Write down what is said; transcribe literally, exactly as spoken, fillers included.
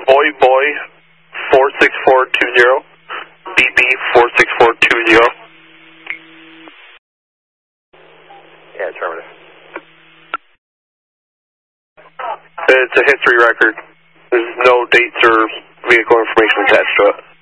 Boy Boy four six four two zero, B B four six four two zero. Yeah, affirmative. It's a history record. There's no dates or vehicle information attached to it.